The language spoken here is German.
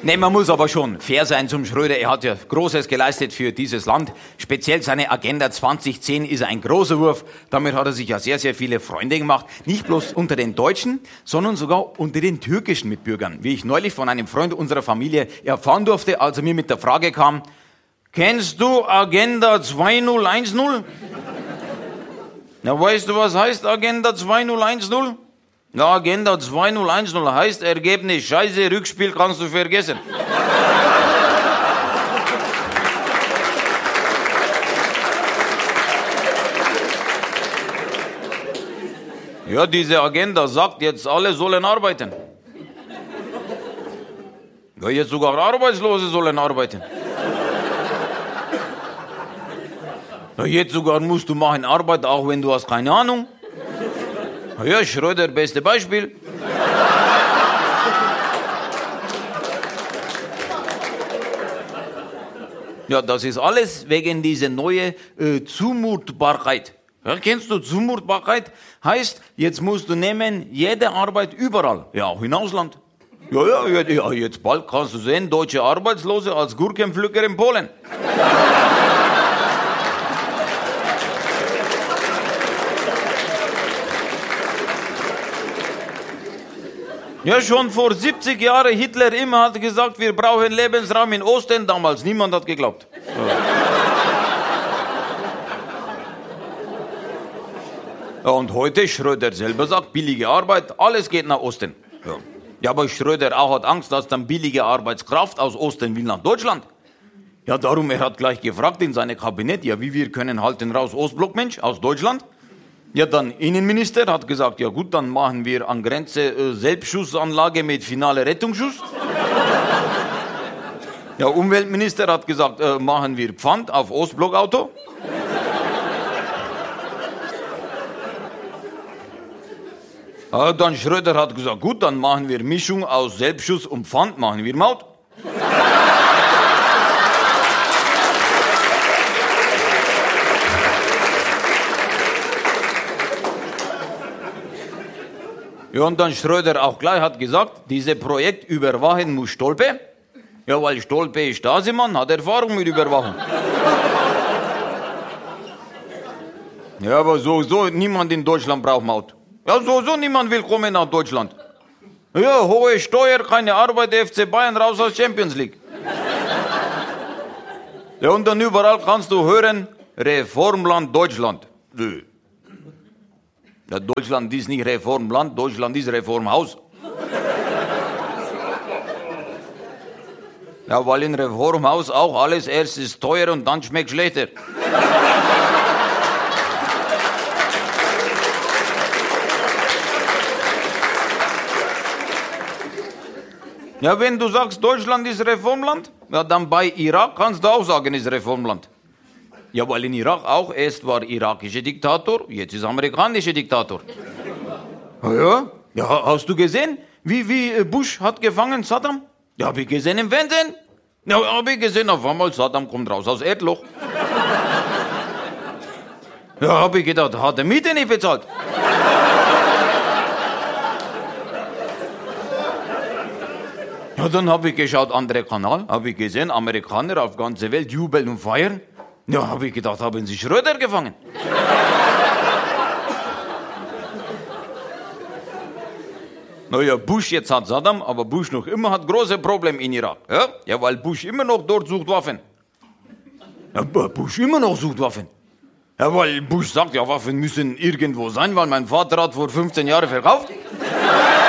Nee, man muss aber schon fair sein zum Schröder. Er hat ja Großes geleistet für dieses Land. Speziell seine Agenda 2010 ist ein großer Wurf. Damit hat er sich ja sehr, sehr viele Freunde gemacht. Nicht bloß unter den Deutschen, sondern sogar unter den türkischen Mitbürgern. Wie ich neulich von einem Freund unserer Familie erfahren durfte, als er mir mit der Frage kam, kennst du Agenda 2010? Na, weißt du, was heißt Agenda 2010? Ja, Agenda 2010 heißt Ergebnis Scheiße, Rückspiel kannst du vergessen. Ja, diese Agenda sagt jetzt, alle sollen arbeiten. Ja, jetzt sogar Arbeitslose sollen arbeiten. Ja, jetzt sogar musst du machen Arbeit, auch wenn du hast keine Ahnung. Ja, Schröder, beste Beispiel. Ja, das ist alles wegen dieser neuen Zumutbarkeit. Ja, kennst du Zumutbarkeit? Heißt, jetzt musst du nehmen, jede Arbeit überall, ja auch im Ausland. Ja, jetzt bald kannst du sehen, deutsche Arbeitslose als Gurkenpflücker in Polen. Ja, schon vor 70 Jahren Hitler immer hat gesagt, wir brauchen Lebensraum in Osten. Damals niemand hat geglaubt. Ja, und heute Schröder selber sagt, billige Arbeit, alles geht nach Osten. Ja, aber Schröder auch hat Angst, dass dann billige Arbeitskraft aus Osten will nach Deutschland. Ja, darum, er hat gleich gefragt in seinem Kabinett, ja, wie wir können halten raus Ostblockmensch aus Deutschland? Ja, dann Innenminister hat gesagt, ja gut, dann machen wir an Grenze Selbstschussanlage mit finale Rettungsschuss. Ja, Umweltminister hat gesagt, machen wir Pfand auf Ostblockauto. Ja, dann Schröder hat gesagt, gut, dann machen wir Mischung aus Selbstschuss und Pfand, machen wir Maut. Ja, und dann Schröder auch gleich hat gesagt, dieses Projekt überwachen muss Stolpe. Ja, weil Stolpe ist Stasi-Mann, hat Erfahrung mit Überwachung. Ja, aber so niemand in Deutschland braucht Maut. Ja, so niemand will kommen nach Deutschland. Ja, hohe Steuer, keine Arbeit, FC Bayern raus aus Champions League. Ja, und dann überall kannst du hören, Reformland Deutschland. Nö. Ja, Deutschland ist nicht Reformland, Deutschland ist Reformhaus. Ja, weil in Reformhaus auch alles erst ist teuer und dann schmeckt schlechter. Ja, wenn du sagst, Deutschland ist Reformland, ja, dann bei Irak kannst du auch sagen, ist Reformland. Ja, weil in Irak auch erst war irakischer Diktator, jetzt ist amerikanischer Diktator. Ja, hast du gesehen, wie Bush hat gefangen Saddam? Ja, hab ich gesehen im Fernsehen. Ja, hab ich gesehen, auf einmal Saddam kommt raus aus Erdloch. Ja, hab ich gedacht, hat er Miete nicht bezahlt. Ja, dann habe ich geschaut, anderer Kanal, habe ich gesehen, Amerikaner auf ganzer Welt jubeln und feiern. Ja, habe ich gedacht, haben sie Schröder gefangen. Naja, Bush jetzt hat Saddam, aber Bush noch immer hat große Probleme in Irak. Ja, weil Bush immer noch dort sucht Waffen. Ja, Bush immer noch sucht Waffen. Ja, weil Bush sagt, ja, Waffen müssen irgendwo sein, weil mein Vater hat vor 15 Jahren verkauft.